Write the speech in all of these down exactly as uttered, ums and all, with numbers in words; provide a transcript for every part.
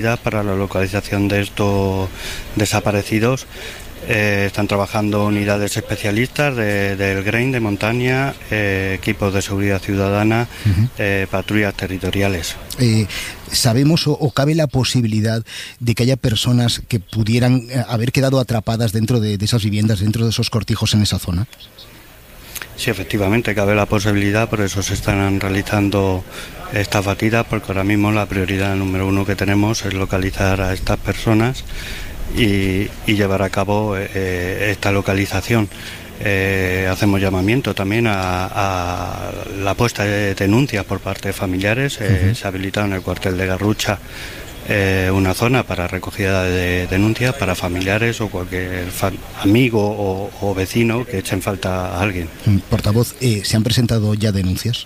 Para la localización de estos desaparecidos eh, están trabajando unidades especialistas de, del Grain de montaña, eh, equipos de seguridad ciudadana, uh-huh. eh, patrullas territoriales. Eh, ¿Sabemos o, o cabe la posibilidad de que haya personas que pudieran haber quedado atrapadas dentro de, de esas viviendas, dentro de esos cortijos en esa zona? Sí, efectivamente, cabe la posibilidad, por eso se están realizando estas batidas, porque ahora mismo la prioridad número uno que tenemos es localizar a estas personas y, y llevar a cabo eh, esta localización. Eh, hacemos llamamiento también a, a la puesta de denuncias por parte de familiares. Eh, uh-huh. Se ha habilitado en el cuartel de Garrucha Eh, una zona para recogida de denuncias para familiares o cualquier fa- amigo o, o vecino que echen falta a alguien. Portavoz, eh, ¿se han presentado ya denuncias?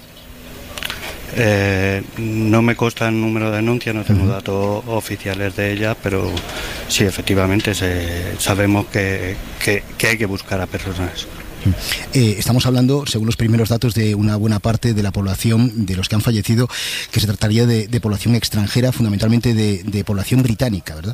Eh, no me consta el número de denuncias, no tengo uh-huh. datos oficiales de ellas, pero sí, efectivamente se, sabemos que, que, que hay que buscar a personas. Eh, estamos hablando, según los primeros datos, de una buena parte de la población, de los que han fallecido, que se trataría de, de población extranjera, fundamentalmente de, de población británica, ¿verdad?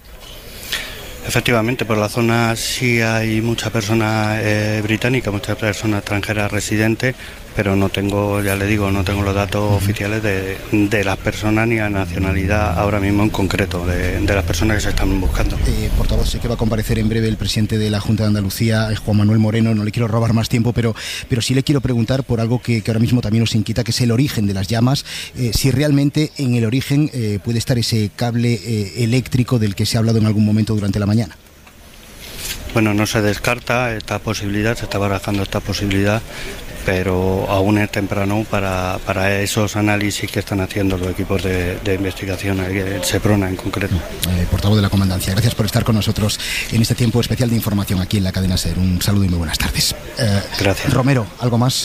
Efectivamente, por la zona sí hay mucha persona eh, británica, muchas personas extranjeras residentes, pero no tengo, ya le digo, no tengo los datos uh-huh. oficiales de, de las personas ni la nacionalidad ahora mismo en concreto, de, de las personas que se están buscando. Eh, portavoz, sé que va a comparecer en breve el presidente de la Junta de Andalucía, Juan Manuel Moreno, no le quiero robar más tiempo, pero, pero sí le quiero preguntar por algo que, que ahora mismo también nos inquieta, que es el origen de las llamas, eh, si realmente en el origen eh, puede estar ese cable eh, eléctrico del que se ha hablado en algún momento durante la mañana. Bueno, no se descarta esta posibilidad, se está barajando esta posibilidad, pero aún es temprano para, para esos análisis que están haciendo los equipos de, de investigación, el SEPRONA en concreto. Eh, portavoz de la Comandancia, gracias por estar con nosotros en este tiempo especial de información aquí en la cadena SER. Un saludo y muy buenas tardes. Eh, gracias. Romero, ¿algo más?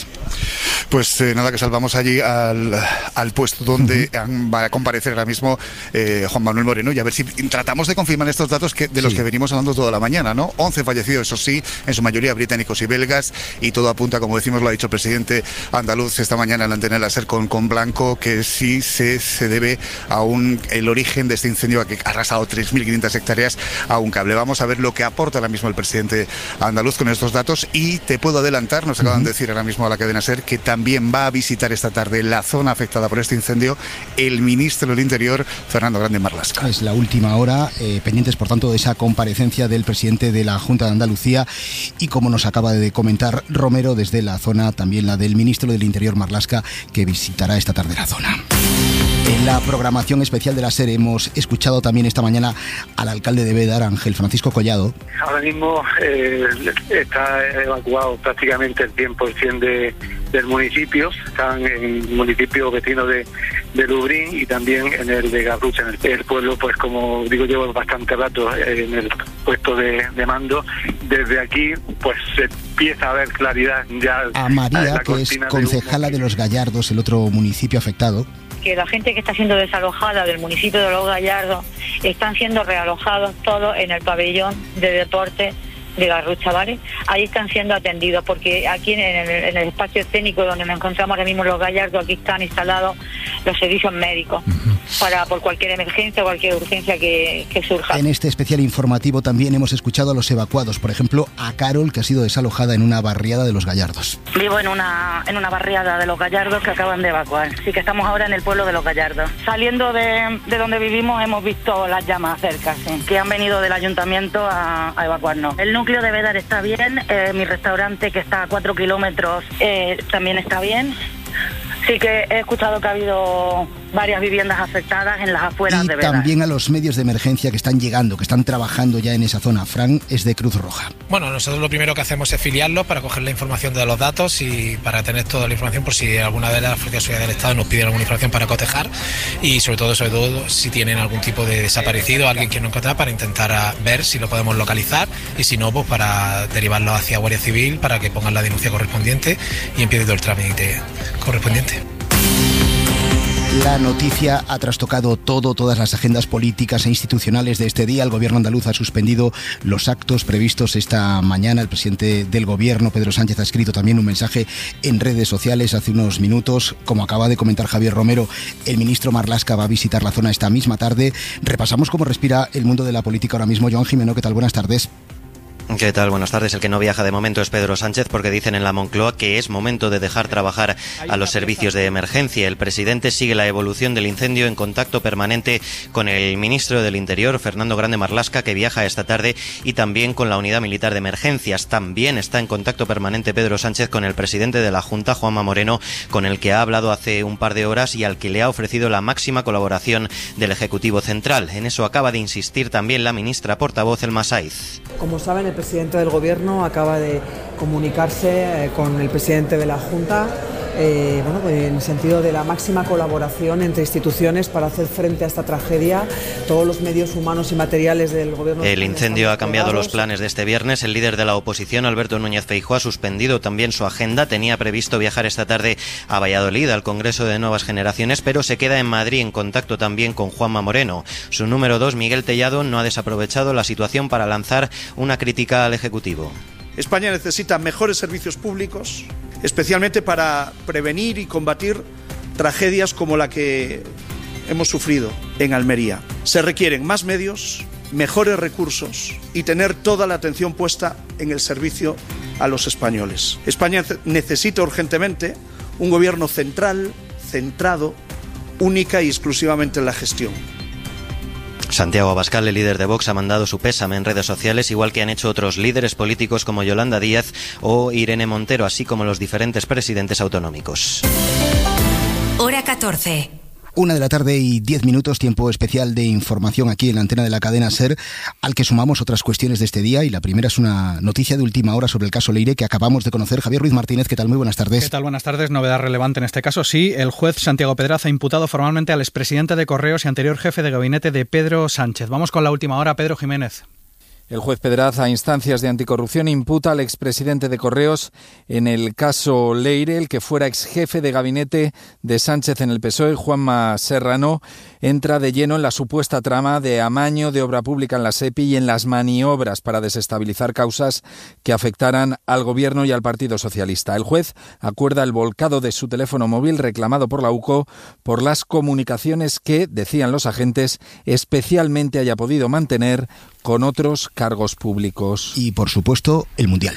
Pues eh, nada, que salvamos allí al, al puesto donde uh-huh. va a comparecer ahora mismo eh, Juan Manuel Moreno, y a ver si tratamos de confirmar estos datos que, de los sí. que venimos hablando toda la mañana, ¿no? once fallecidos, eso sí, en su mayoría británicos y belgas, y todo apunta, como decimos, lo ha dicho el presidente andaluz esta mañana en la antena de la SER con, con Blanco, que sí se, se debe a un, el origen de este incendio que ha arrasado tres mil quinientas hectáreas a un cable. Vamos a ver lo que aporta ahora mismo el presidente andaluz con estos datos, y te puedo adelantar, nos acaban uh-huh. de decir ahora mismo a la cadena SER, que también va a visitar esta tarde la zona afectada por este incendio el ministro del Interior, Fernando Grande Marlaska. Es la última hora, eh, pendientes por tanto de esa comparecencia del presidente de la Junta de Andalucía, y como nos acaba de comentar Romero, desde la zona también la del ministro del Interior Marlaska, que visitará esta tarde la zona. En la programación especial de la SER hemos escuchado también esta mañana al alcalde de Bédar, Ángel Francisco Collado. Ahora mismo eh, está evacuado prácticamente el cien por ciento de, del municipio. Están en municipios vecinos de, de Lubrín y también en el de Garrucha. En el, el pueblo, pues como digo, llevo bastante rato en el puesto de, de mando. Desde aquí, pues se empieza a ver claridad ya. A María, que es concejala de Los Gallardos, el otro municipio afectado. Que la gente que está siendo desalojada del municipio de Los Gallardos están siendo realojados todos en el pabellón de deporte de Garrucha, ¿vale? Ahí están siendo atendidos, porque aquí en el, en el espacio escénico donde nos encontramos ahora mismo Los Gallardos, aquí están instalados los servicios médicos uh-huh. para por cualquier emergencia o cualquier urgencia que, que surja. En este especial informativo también hemos escuchado a los evacuados, por ejemplo a Carol, que ha sido desalojada en una barriada de Los Gallardos. Vivo en una en una barriada de Los Gallardos que acaban de evacuar, así que estamos ahora en el pueblo de Los Gallardos. Saliendo de, de donde vivimos hemos visto las llamas cerca, sí, que han venido del ayuntamiento a, a evacuarnos. El núcleo de Bédar está bien, eh, mi restaurante que está a cuatro kilómetros eh, también está bien. Sí que he escuchado que ha habido varias viviendas afectadas en las afueras y de Bédar. También a los medios de emergencia que están llegando, que están trabajando ya en esa zona. Fran es de Cruz Roja. Bueno, nosotros lo primero que hacemos es filiarlos para coger la información de los datos y para tener toda la información por si alguna de las fuerzas de seguridad del Estado nos pide alguna información para cotejar, y sobre todo, sobre todo si tienen algún tipo de desaparecido, alguien que no encontrar, para intentar ver si lo podemos localizar, y si no, pues para derivarlo hacia Guardia Civil para que pongan la denuncia correspondiente y empiece todo el trámite correspondiente. La noticia ha trastocado todo, todas las agendas políticas e institucionales de este día. El gobierno andaluz ha suspendido los actos previstos esta mañana. El presidente del gobierno, Pedro Sánchez, ha escrito también un mensaje en redes sociales hace unos minutos. Como acaba de comentar Javier Romero, el ministro Marlaska va a visitar la zona esta misma tarde. Repasamos cómo respira el mundo de la política ahora mismo. Joan Jimeno, ¿qué tal? Buenas tardes. ¿Qué tal? Buenas tardes. El que no viaja de momento es Pedro Sánchez porque dicen en la Moncloa que es momento de dejar trabajar a los servicios de emergencia. El presidente sigue la evolución del incendio en contacto permanente con el ministro del Interior, Fernando Grande Marlaska, que viaja esta tarde, y también con la Unidad Militar de Emergencias. También está en contacto permanente Pedro Sánchez con el presidente de la Junta, Juanma Moreno, con el que ha hablado hace un par de horas y al que le ha ofrecido la máxima colaboración del Ejecutivo Central. En eso acaba de insistir también la ministra portavoz, Elma Saiz. Como saben, el presidente del Gobierno acaba de comunicarse eh, con el presidente de la Junta eh, bueno, en el sentido de la máxima colaboración entre instituciones para hacer frente a esta tragedia. Todos los medios humanos y materiales del Gobierno. El incendio ha cambiado los planes de este viernes. El líder de la oposición, Alberto Núñez Feijóo, ha suspendido también su agenda. Tenía previsto viajar esta tarde a Valladolid, al Congreso de Nuevas Generaciones, pero se queda en Madrid en contacto también con Juanma Moreno. Su número dos, Miguel Tellado, no ha desaprovechado la situación para lanzar una crítica al Ejecutivo. España necesita mejores servicios públicos, especialmente para prevenir y combatir tragedias como la que hemos sufrido en Almería. Se requieren más medios, mejores recursos y tener toda la atención puesta en el servicio a los españoles. España necesita urgentemente un gobierno central, centrado, única y exclusivamente en la gestión. Santiago Abascal, el líder de Vox, ha mandado su pésame en redes sociales, igual que han hecho otros líderes políticos como Yolanda Díaz o Irene Montero, así como los diferentes presidentes autonómicos. Hora catorce. Una de la tarde y diez minutos, tiempo especial de información aquí en la antena de la cadena SER, al que sumamos otras cuestiones de este día, y la primera es una noticia de última hora sobre el caso Leire que acabamos de conocer. Javier Ruiz Martínez, ¿qué tal? Muy buenas tardes. ¿Qué tal? Buenas tardes. Novedad relevante en este caso, sí. El juez Santiago Pedraza ha imputado formalmente al expresidente de Correos y anterior jefe de gabinete de Pedro Sánchez. Vamos con la última hora, Pedro Jiménez. El juez Pedraza, a instancias de anticorrupción, imputa al expresidente de Correos en el caso Leire, el que fuera exjefe de gabinete de Sánchez en el P S O E, Juanma Serrano, entra de lleno en la supuesta trama de amaño de obra pública en la SEPI y en las maniobras para desestabilizar causas que afectaran al Gobierno y al Partido Socialista. El juez acuerda el volcado de su teléfono móvil reclamado por la U C O por las comunicaciones que, decían los agentes, especialmente haya podido mantener con otros cargos públicos. Y, por supuesto, el Mundial.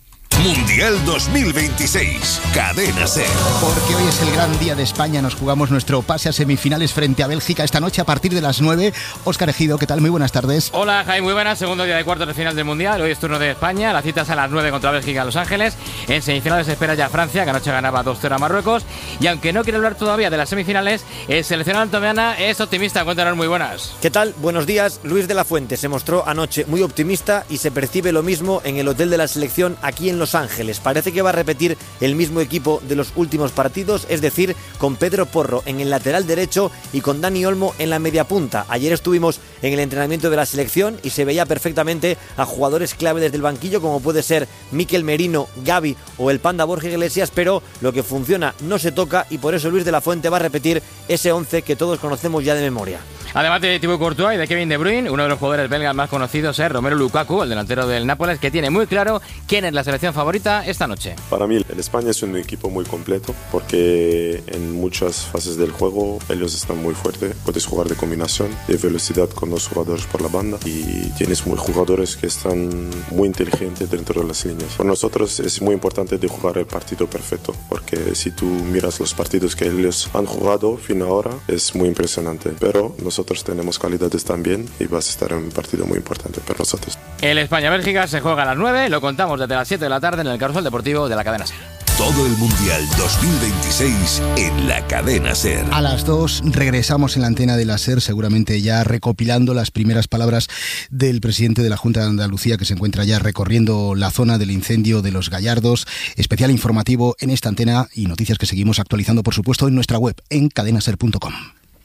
Mundial dos mil veintiséis, Cadena SER. Porque hoy es el gran día de España, nos jugamos nuestro pase a semifinales frente a Bélgica esta noche a partir de las nueve. Óscar Ejido, ¿qué tal? Muy buenas tardes. Hola, Jaime, muy buenas. Segundo día de cuartos de final del Mundial. Hoy es turno de España. La cita es a las nueve contra Bélgica en Los Ángeles. En semifinales se espera ya Francia, que anoche ganaba dos cero a Marruecos. Y aunque no quiere hablar todavía de las semifinales, el seleccionado altomeana es optimista. Cuéntanos, muy buenas. ¿Qué tal? Buenos días. Luis de la Fuente se mostró anoche muy optimista y se percibe lo mismo en el hotel de la selección aquí en Los Ángeles. Parece que va a repetir el mismo equipo de los últimos partidos, es decir, con Pedro Porro en el lateral derecho y con Dani Olmo en la media punta. Ayer estuvimos en el entrenamiento de la selección y se veía perfectamente a jugadores clave desde el banquillo, como puede ser Mikel Merino, Gavi o el Panda Borja Iglesias, pero lo que funciona no se toca y por eso Luis de la Fuente va a repetir ese once que todos conocemos ya de memoria. Además de Thibaut Courtois y de Kevin De Bruyne, uno de los jugadores belgas más conocidos es Romelu Lukaku, el delantero del Nápoles, que tiene muy claro quién es la selección favorita esta noche. Para mí, el España es un equipo muy completo porque en muchas fases del juego ellos están muy fuertes. Puedes jugar de combinación, de velocidad con dos jugadores por la banda y tienes muy jugadores que están muy inteligentes dentro de las líneas. Para nosotros es muy importante de jugar el partido perfecto porque si tú miras los partidos que ellos han jugado fin ahora es muy impresionante. Pero nosotros Nosotros tenemos calidades también y vas a estar en un partido muy importante para nosotros. El España-Bélgica se juega a las nueve, lo contamos desde las siete de la tarde en el Carrusel Deportivo de la cadena SER. Todo el Mundial dos mil veintiséis en la cadena SER. A las dos regresamos en la antena de la SER, seguramente ya recopilando las primeras palabras del presidente de la Junta de Andalucía, que se encuentra ya recorriendo la zona del incendio de Los Gallardos. Especial informativo en esta antena y noticias que seguimos actualizando, por supuesto, en nuestra web, en cadena ser punto com.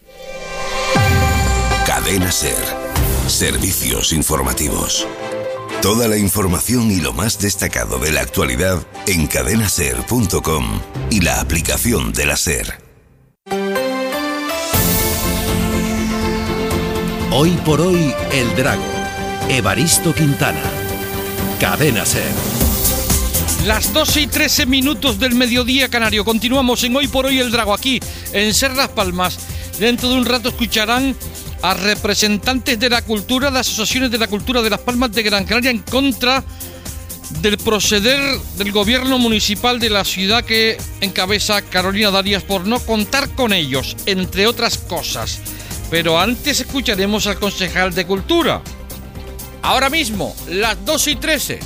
Cadena SER. Servicios informativos. Toda la información y lo más destacado de la actualidad en cadena ser punto com y la aplicación de la SER. Hoy por hoy, El Drago. Evaristo Quintana. Cadena SER. Las doce y trece minutos del mediodía canario. Continuamos en Hoy por Hoy El Drago, aquí en SER Las Palmas. Dentro de un rato escucharán a representantes de la cultura, de asociaciones de la cultura de Las Palmas de Gran Canaria, en contra del proceder del gobierno municipal de la ciudad que encabeza Carolina Darias por no contar con ellos, entre otras cosas. Pero antes escucharemos al concejal de Cultura. Ahora mismo, las doce y trece.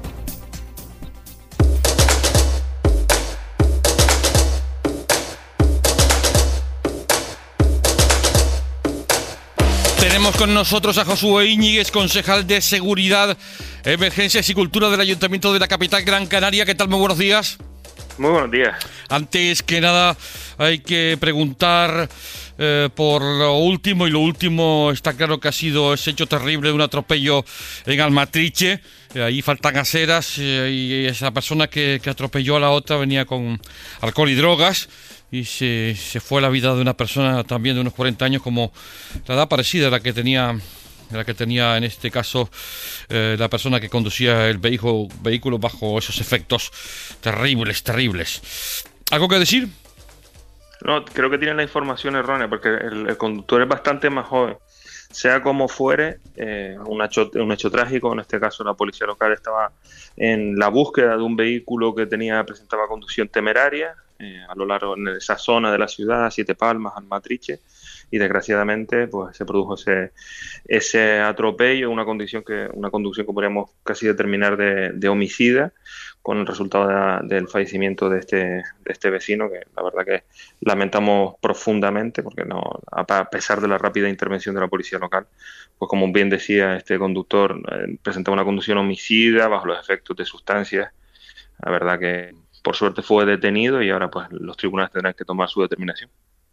Tenemos con nosotros a Josué Íñiguez, concejal de Seguridad, Emergencias y Cultura del Ayuntamiento de la capital Gran Canaria. ¿Qué tal? Muy buenos días. Muy buenos días. Antes que nada, hay que preguntar eh, por lo último, y lo último está claro que ha sido ese hecho terrible de un atropello en Almatriche. Eh, ahí faltan aceras eh, y esa persona que, que atropelló a la otra venía con alcohol y drogas. Y se, se fue la vida de una persona también de unos cuarenta años, como la edad parecida a la que tenía, a la que tenía en este caso eh, la persona que conducía el vehículo, vehículo bajo esos efectos terribles, terribles. ¿Algo que decir? No, creo que tienen la información errónea, porque el, el conductor es bastante más joven. Sea como fuere, eh, un, hecho, un hecho trágico. En este caso la policía local estaba en la búsqueda de un vehículo que tenía presentaba conducción temeraria eh, a lo largo de esa zona de la ciudad, Siete Palmas, Almatriche, y desgraciadamente pues se produjo ese ese atropello, una condición que una conducción que podríamos casi determinar de, de homicida, con el resultado de la, del fallecimiento de este de este vecino, que la verdad que lamentamos profundamente, porque no, a pesar de la rápida intervención de la policía local, pues como bien decía, este conductor eh, presentaba una conducción homicida bajo los efectos de sustancias. La verdad que por suerte fue detenido y ahora pues los tribunales tendrán que tomar su determinación.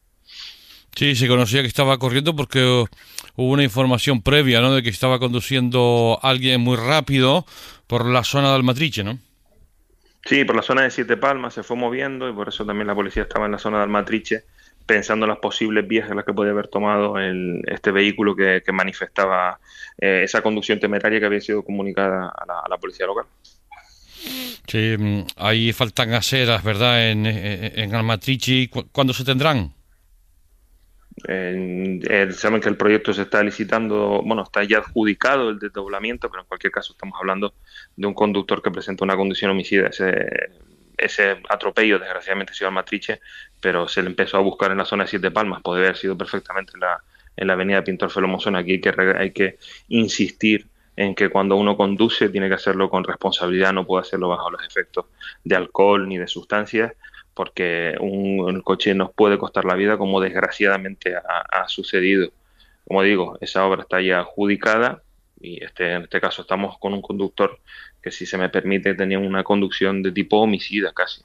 Sí, se conocía que estaba corriendo porque uh, hubo una información previa, ¿no?, de que estaba conduciendo alguien muy rápido por la zona de Almatriche, ¿no? Sí, por la zona de Siete Palmas se fue moviendo y por eso también la policía estaba en la zona de Almatriche pensando en las posibles vías en las que podía haber tomado el, este vehículo que, que manifestaba eh, esa conducción temeraria que había sido comunicada a la, a la policía local. Sí, ahí faltan aceras, ¿verdad?, en, en, en Almatriche. ¿Cuándo se tendrán? Eh, eh, saben que el proyecto se está licitando, bueno, está ya adjudicado el desdoblamiento, pero en cualquier caso estamos hablando de un conductor que presenta una condición homicida. Ese, ese atropello desgraciadamente ha sido Almatriche, pero se le empezó a buscar en la zona de Siete Palmas. Podría haber sido perfectamente en la, en la avenida Pintor Felomosón. Aquí hay que, hay que insistir en que cuando uno conduce tiene que hacerlo con responsabilidad, no puede hacerlo bajo los efectos de alcohol ni de sustancias, porque un, el coche nos puede costar la vida, como desgraciadamente ha, ha sucedido. Como digo, esa obra está ya adjudicada y este, en este caso estamos con un conductor que, si se me permite, tenía una conducción de tipo homicida casi.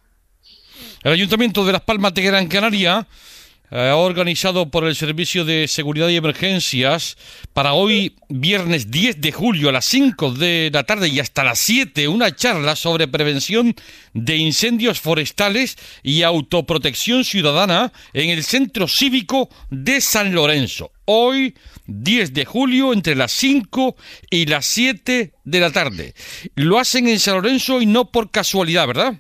El Ayuntamiento de Las Palmas de Gran Canaria ha organizado por el Servicio de Seguridad y Emergencias para hoy, viernes diez de julio, a las cinco de la tarde y hasta las siete, una charla sobre prevención de incendios forestales y autoprotección ciudadana en el Centro Cívico de San Lorenzo. Hoy, diez de julio, entre las cinco y las siete de la tarde. Lo hacen en San Lorenzo y no por casualidad, ¿verdad?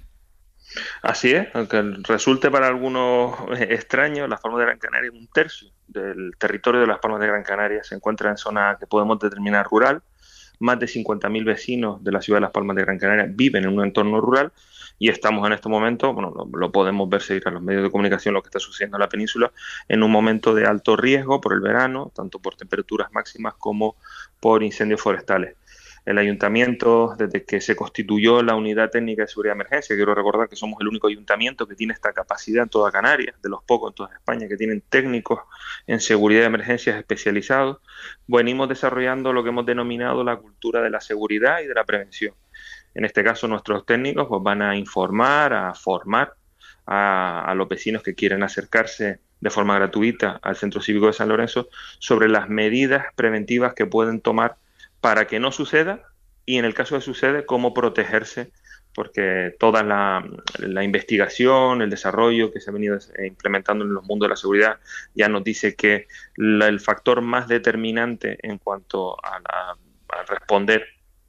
Así es, aunque resulte para algunos extraño, Las Palmas de Gran Canaria, un tercio del territorio de Las Palmas de Gran Canaria se encuentra en zona que podemos determinar rural. Más de cincuenta mil vecinos de la ciudad de Las Palmas de Gran Canaria viven en un entorno rural y estamos en este momento, bueno, lo, lo podemos ver seguir a los medios de comunicación lo que está sucediendo en la península, en un momento de alto riesgo por el verano, tanto por temperaturas máximas como por incendios forestales. El ayuntamiento, desde que se constituyó la Unidad Técnica de Seguridad y Emergencia, quiero recordar que somos el único ayuntamiento que tiene esta capacidad en toda Canarias, de los pocos en toda España que tienen técnicos en seguridad y emergencias especializados, venimos desarrollando lo que hemos denominado la cultura de la seguridad y de la prevención. En este caso, nuestros técnicos pues, van a informar, a formar a, a los vecinos que quieren acercarse de forma gratuita al Centro Cívico de San Lorenzo sobre las medidas preventivas que pueden tomar para que no suceda y, en el caso de suceder, cómo protegerse porque toda la, la investigación, el desarrollo que se ha venido implementando en los mundos de la seguridad ya nos dice que la, el factor más determinante en cuanto a, la, a responder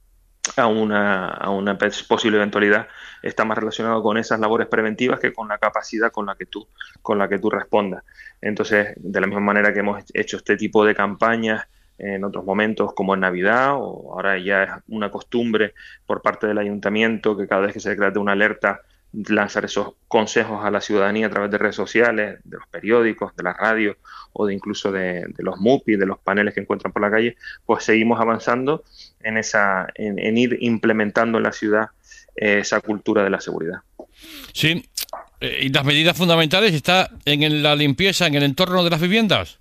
a una, a una posible eventualidad está más relacionado con esas labores preventivas que con la capacidad con la que tú, con la que tú respondas. Entonces, de la misma manera que hemos hecho este tipo de campañas en otros momentos como en Navidad, o ahora ya es una costumbre por parte del ayuntamiento que cada vez que se declare una alerta lanzar esos consejos a la ciudadanía a través de redes sociales, de los periódicos, de la radio o de incluso de, de los M U P I, de los paneles que encuentran por la calle, pues seguimos avanzando en esa en, en ir implementando en la ciudad eh, esa cultura de la seguridad. Sí, y las medidas fundamentales está en la limpieza en el entorno de las viviendas.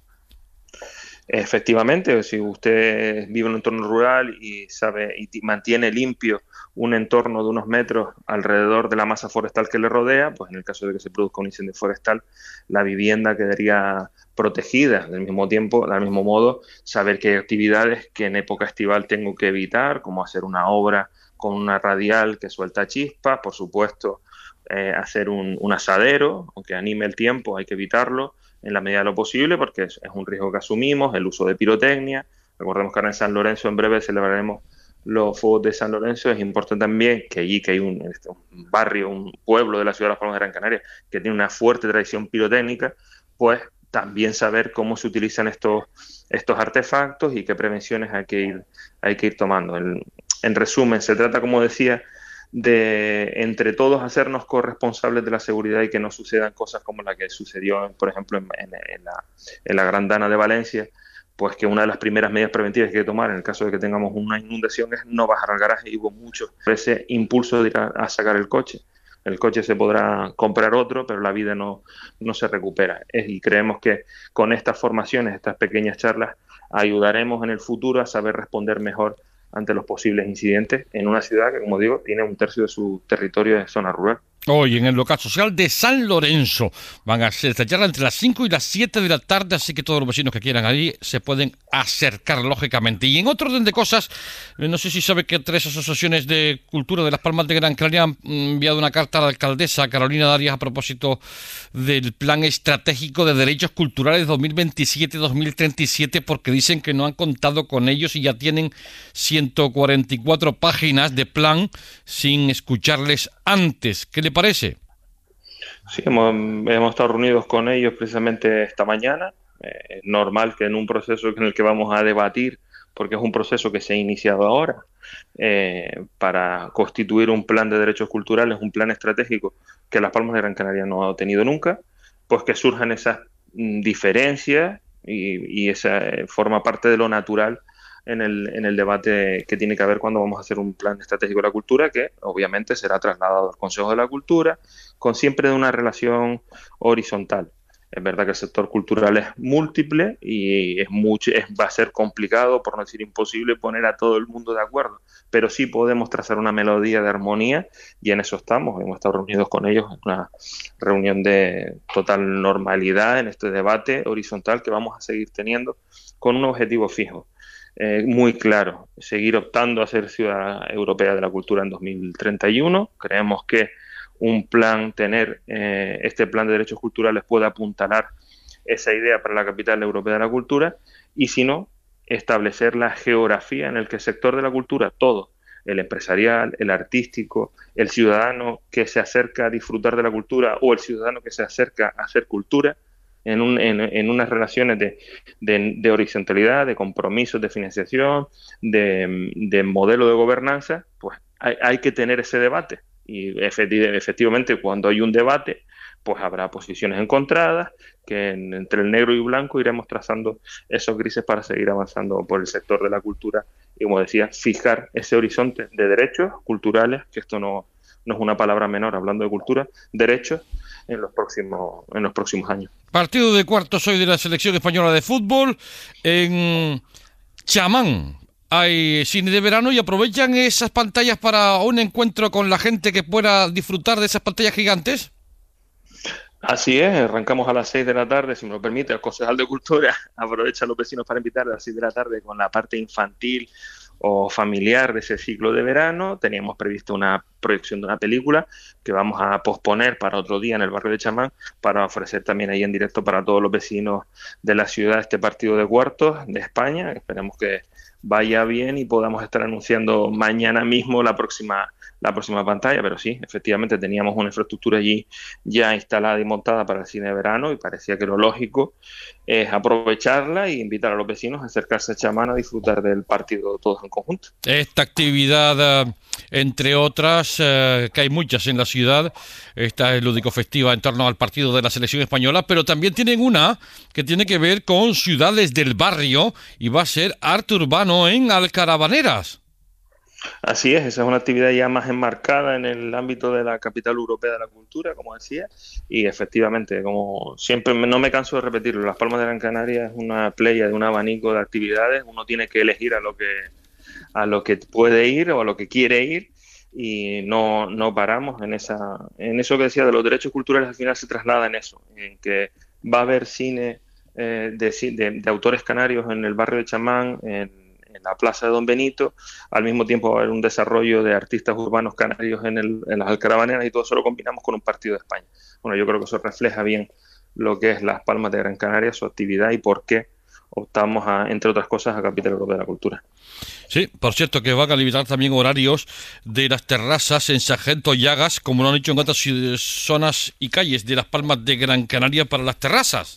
Efectivamente, si usted vive en un entorno rural y sabe y mantiene limpio un entorno de unos metros alrededor de la masa forestal que le rodea, pues en el caso de que se produzca un incendio forestal, la vivienda quedaría protegida. Del mismo tiempo, del mismo modo, saber que hay actividades que en época estival tengo que evitar, como hacer una obra con una radial que suelta chispas, por supuesto, eh, hacer un, un asadero, aunque anime el tiempo, hay que evitarlo en la medida de lo posible, porque es, es un riesgo que asumimos, el uso de pirotecnia. Recordemos que ahora en San Lorenzo en breve celebraremos los fuegos de San Lorenzo. Es importante también que allí, que hay un, un barrio, un pueblo de la ciudad de Las Palmas de Gran Canaria que tiene una fuerte tradición pirotécnica, pues también saber cómo se utilizan estos, estos artefactos y qué prevenciones hay que ir, hay que ir tomando. En, en resumen, se trata, como decía, de entre todos hacernos corresponsables de la seguridad y que no sucedan cosas como la que sucedió, por ejemplo, en, en, en, la, en la Gran Dana de Valencia, pues que una de las primeras medidas preventivas que hay que tomar en el caso de que tengamos una inundación es no bajar al garaje, y hubo mucho ese impulso de ir a, a sacar el coche. El coche se podrá comprar otro, pero la vida no, no se recupera. Es, y creemos que con estas formaciones, estas pequeñas charlas, ayudaremos en el futuro a saber responder mejor ante los posibles incidentes en una ciudad que, como digo, tiene un tercio de su territorio de zona rural. Hoy en el local social de San Lorenzo van a hacer esta charla entre las cinco y las siete de la tarde, así que todos los vecinos que quieran allí se pueden acercar, lógicamente. Y en otro orden de cosas, no sé si sabe que tres asociaciones de cultura de Las Palmas de Gran Canaria han enviado una carta a la alcaldesa Carolina Darias a propósito del Plan Estratégico de Derechos Culturales dos mil veintisiete dos mil treinta y siete, porque dicen que no han contado con ellos y ya tienen ciento cuarenta y cuatro páginas de plan sin escucharles antes. ¿Qué le parece? Sí, hemos, hemos estado reunidos con ellos precisamente esta mañana. Eh, es normal que en un proceso en el que vamos a debatir, porque es un proceso que se ha iniciado ahora, eh, para constituir un plan de derechos culturales, un plan estratégico que Las Palmas de Gran Canaria no ha tenido nunca, pues que surjan esas mm, diferencias y, y esa eh, forma parte de lo natural en el, en el debate que tiene que haber cuando vamos a hacer un plan estratégico de la cultura, que obviamente será trasladado al Consejo de la Cultura, con siempre de una relación horizontal. Es verdad que el sector cultural es múltiple y es mucho, es, va a ser complicado, por no decir imposible, poner a todo el mundo de acuerdo, pero sí podemos trazar una melodía de armonía y en eso estamos. Hemos estado reunidos con ellos en una reunión de total normalidad en este debate horizontal que vamos a seguir teniendo con un objetivo fijo. Eh, muy claro, seguir optando a ser ciudad europea de la cultura en dos mil treinta y uno. Creemos que un plan, tener eh, este plan de derechos culturales puede apuntalar esa idea para la capital europea de la cultura, y si no, establecer la geografía en el que el sector de la cultura, todo, el empresarial, el artístico, el ciudadano que se acerca a disfrutar de la cultura o el ciudadano que se acerca a hacer cultura, en, un, en, en unas relaciones de, de, de horizontalidad, de compromisos, de financiación, de, de modelo de gobernanza, pues hay, hay que tener ese debate. Y efectivamente, cuando hay un debate, pues habrá posiciones encontradas, que en, entre el negro y blanco iremos trazando esos grises para seguir avanzando por el sector de la cultura y, como decía, fijar ese horizonte de derechos culturales, que esto no, no es una palabra menor hablando de cultura, derechos en los próximos, en los próximos años. Partido de cuartos hoy de la selección española de fútbol en Chamán. Hay cine de verano y aprovechan esas pantallas para un encuentro con la gente que pueda disfrutar de esas pantallas gigantes. Así es, arrancamos a las seis de la tarde, si me lo permite, el concejal de Cultura aprovecha a los vecinos para invitar a las seis de la tarde con la parte infantil o familiar de ese ciclo de verano. Teníamos previsto una proyección de una película que vamos a posponer para otro día en el barrio de Chamán, para ofrecer también ahí en directo para todos los vecinos de la ciudad este partido de cuartos de España. Esperemos que vaya bien y podamos estar anunciando mañana mismo la próxima la próxima pantalla, pero sí, efectivamente teníamos una infraestructura allí ya instalada y montada para el cine de verano y parecía que lo lógico es aprovecharla y invitar a los vecinos a acercarse a Chamán a disfrutar del partido todos en conjunto. Esta actividad, entre otras, eh, que hay muchas en la ciudad, esta es lúdico festiva en torno al partido de la selección española, pero también tienen una que tiene que ver con ciudades del barrio y va a ser arte urbano en Alcarabaneras. Así es, esa es una actividad ya más enmarcada en el ámbito de la capital europea de la cultura, como decía, y efectivamente, como siempre no me canso de repetirlo, Las Palmas de Gran Canaria es una playa de un abanico de actividades, uno tiene que elegir a lo que a lo que puede ir o a lo que quiere ir y no, no paramos en esa en eso que decía de los derechos culturales. Al final se traslada en eso, en que va a haber cine eh, de, de, de autores canarios en el barrio de Chamán, en en la plaza de Don Benito, al mismo tiempo va a haber un desarrollo de artistas urbanos canarios en, el, en las Alcarabaneras y todo eso lo combinamos con un partido de España. Bueno, yo creo que eso refleja bien lo que es Las Palmas de Gran Canaria, su actividad y por qué optamos, a, entre otras cosas, a Capital Europea de la Cultura. Sí, por cierto, que van a limitar también horarios de las terrazas en Sargento Llagas, como lo han hecho en otras zonas y calles de Las Palmas de Gran Canaria para las terrazas.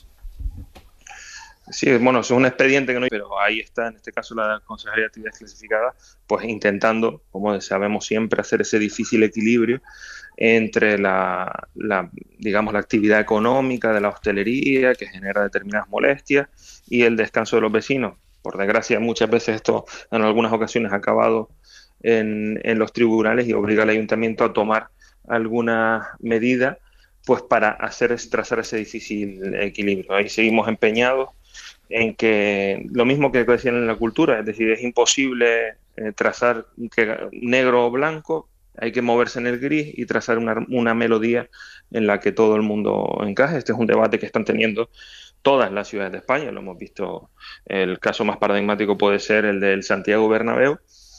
Sí, bueno, es un expediente que no hay, pero ahí está, en este caso, la Consejería de Actividades Clasificadas, pues intentando, como sabemos siempre, hacer ese difícil equilibrio entre la, la, digamos, la actividad económica de la hostelería, que genera determinadas molestias, y el descanso de los vecinos. Por desgracia, muchas veces esto, en algunas ocasiones, ha acabado en, en los tribunales y obliga al ayuntamiento a tomar alguna medida, pues para hacer trazar ese difícil equilibrio. Ahí seguimos empeñados en que lo mismo que decían en la cultura, es decir, es imposible eh, trazar que negro o blanco, hay que moverse en el gris y trazar una, una melodía en la que todo el mundo encaje. Este es un debate que están teniendo todas las ciudades de España, lo hemos visto, el caso más paradigmático puede ser el del Santiago Bernabéu,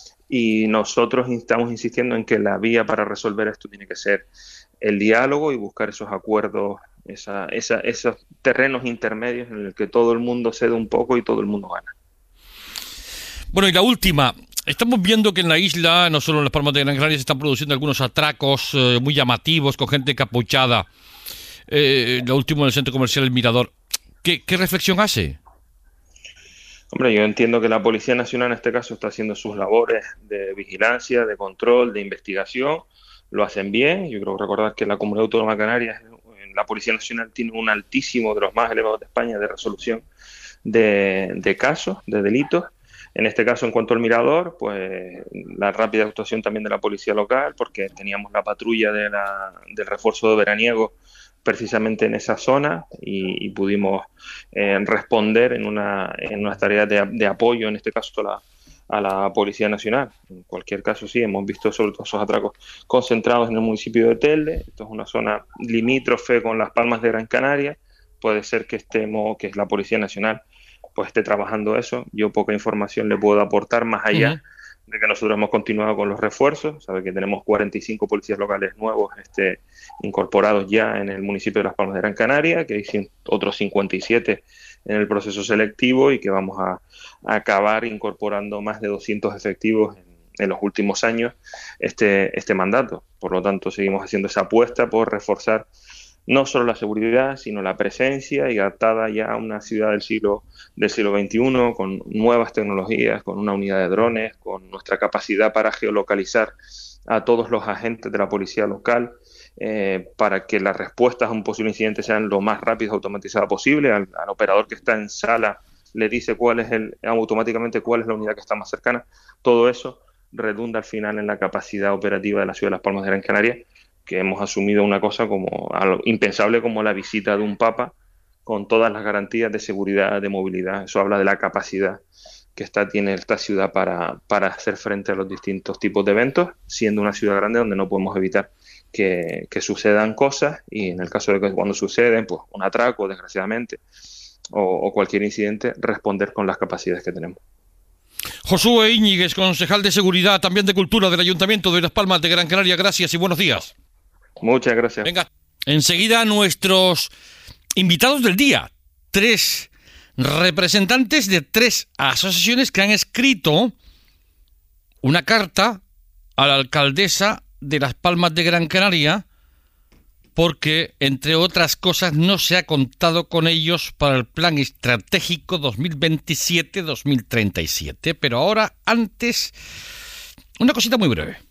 y nosotros estamos insistiendo en que la vía para resolver esto tiene que ser el diálogo y buscar esos acuerdos, esa, esa, esos terrenos intermedios en el que todo el mundo cede un poco y todo el mundo gana. Bueno, y la última, estamos viendo que en la isla, no solo en Las Palmas de Gran Canaria, se están produciendo algunos atracos eh, muy llamativos con gente capuchada. Eh, lo último en el centro comercial El Mirador. ¿Qué, qué reflexión hace? Hombre, yo entiendo que la Policía Nacional en este caso está haciendo sus labores de vigilancia, de control, de investigación. Lo hacen bien. Yo creo que recordar que la Comunidad Autónoma de Canarias, la Policía Nacional tiene un altísimo, de los más elevados de España, de resolución de, de casos, de delitos. En este caso, en cuanto al Mirador, pues la rápida actuación también de la policía local, porque teníamos la patrulla de la, del refuerzo de veraniego precisamente en esa zona y, y pudimos eh, responder en una en unas tareas de, de apoyo, en este caso a la, a la Policía Nacional. En cualquier caso, sí, hemos visto sobre todo esos atracos concentrados en el municipio de Telde. Esto es una zona limítrofe con Las Palmas de Gran Canaria. Puede ser que estemos, que la Policía Nacional pues esté trabajando eso. Yo poca información le puedo aportar más allá uh-huh. de que nosotros hemos continuado con los refuerzos. Sabe que tenemos cuarenta y cinco policías locales nuevos este, incorporados ya en el municipio de Las Palmas de Gran Canaria, que hay otros cincuenta y siete en el proceso selectivo y que vamos a, a acabar incorporando más de doscientos efectivos en, en los últimos años este, este mandato. Por lo tanto, seguimos haciendo esa apuesta por reforzar no solo la seguridad, sino la presencia y adaptada ya a una ciudad del siglo del siglo veintiuno, con nuevas tecnologías, con una unidad de drones, con nuestra capacidad para geolocalizar a todos los agentes de la policía local, eh, para que las respuestas a un posible incidente sean lo más rápidas y automatizadas posible. Al, al operador que está en sala le dice cuál es el, automáticamente cuál es la unidad que está más cercana. Todo eso redunda al final en la capacidad operativa de la ciudad de Las Palmas de Gran Canaria, que hemos asumido una cosa como algo impensable como la visita de un papa con todas las garantías de seguridad, de movilidad. Eso habla de la capacidad que está, tiene esta ciudad para, para hacer frente a los distintos tipos de eventos, siendo una ciudad grande donde no podemos evitar que, que sucedan cosas, y en el caso de que cuando suceden, pues un atraco, desgraciadamente, o, o cualquier incidente, responder con las capacidades que tenemos. Josué Íñiguez, concejal de Seguridad, también de Cultura del Ayuntamiento de Las Palmas de Gran Canaria, gracias y buenos días. Muchas gracias. Venga, enseguida nuestros invitados del día, tres representantes de tres asociaciones que han escrito una carta a la alcaldesa de Las Palmas de Gran Canaria porque, entre otras cosas, no se ha contado con ellos para el Plan Estratégico dos mil veintisiete dos mil treinta y siete. Pero ahora, antes, una cosita muy breve.